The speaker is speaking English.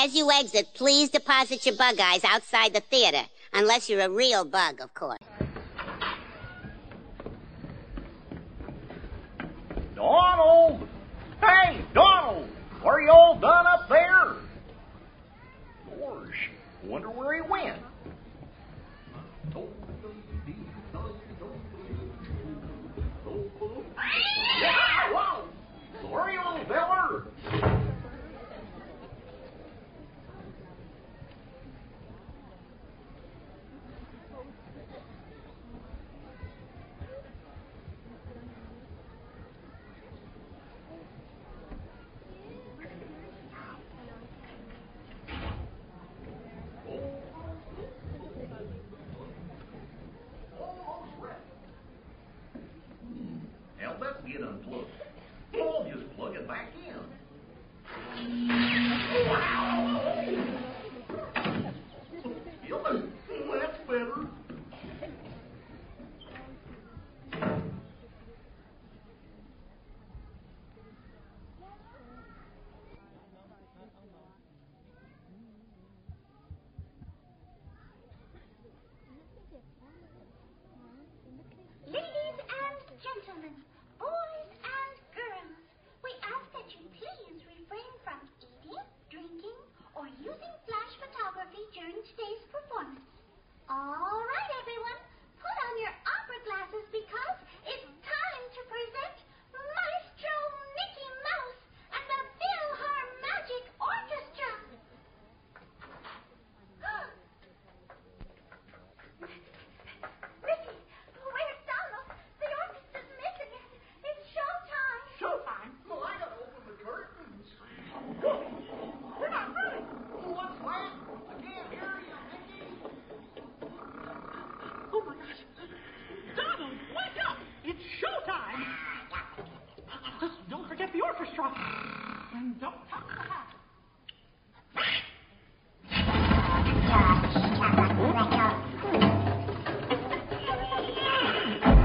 As you exit, please deposit your bug eyes outside the theater. Unless you're a real bug, of course. Donald! Hey, Donald! Are you all done up there? Gosh, wonder where he went. Yeah, whoa! Sorry, old feller. Now let's get unplugged. I'll just plug it back in. Wow! That's better. Ladies and gentlemen, boys and girls, we ask that you please refrain from eating, drinking, or using flash photography during today's performance. All right, everyone, put on your opera glasses because it's time to present Maestro Mickey Mouse and the Philharmagic Orchestra. Ricky, where's Donald? The orchestra's missing it. It's showtime. Showtime? Well, I gotta open the curtains. We're not ready. What's that? I can't hear you, Mickey. Oh, my gosh. Donald, wake up! It's showtime! Don't forget the orchestra. And don't...